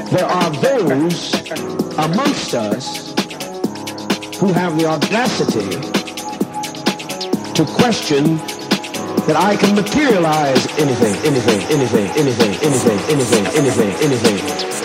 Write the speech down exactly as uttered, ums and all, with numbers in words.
there are those amongst us who have the audacity to question that I can materialize anything, anything, anything, anything, anything, anything, anything, anything.